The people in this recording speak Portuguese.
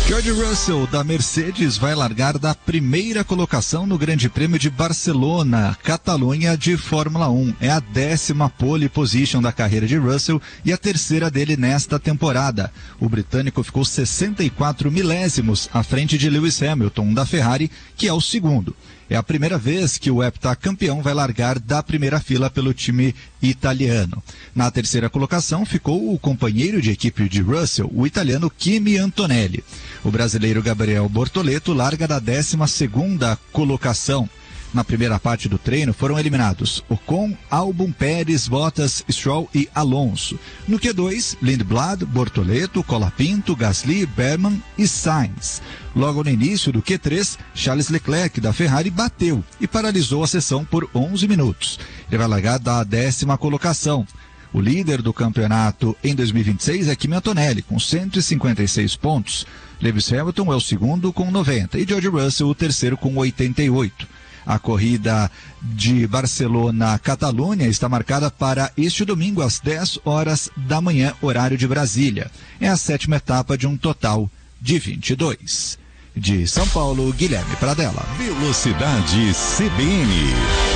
George Russell, da Mercedes, vai largar da primeira colocação no Grande Prêmio de Barcelona, Catalunha, de Fórmula 1. É a 10ª pole position da carreira de Russell e a terceira dele nesta temporada. O britânico ficou 64 milésimos à frente de Lewis Hamilton, da Ferrari, que é o segundo. É a primeira vez que o heptacampeão vai largar da primeira fila pelo time italiano. Na terceira colocação ficou o companheiro de equipe de Russell, o italiano Kimi Antonelli. O brasileiro Gabriel Bortoleto larga da 12ª colocação. Na primeira parte do treino foram eliminados Ocon, Albon, Pérez, Bottas, Stroll e Alonso. No Q2, Lindblad, Bortoleto, Colapinto, Gasly, Berman e Sainz. Logo no início do Q3, Charles Leclerc, da Ferrari, bateu e paralisou a sessão por 11 minutos. Ele vai largar da 10ª colocação. O líder do campeonato em 2026 é Kimi Antonelli, com 156 pontos. Lewis Hamilton é o segundo, com 90, e George Russell o terceiro, com 88. A corrida de Barcelona-Catalunha está marcada para este domingo às 10 horas da manhã, horário de Brasília. É a 7ª etapa de um total de 22. De São Paulo, Guilherme Pradella. Velocidade CBN.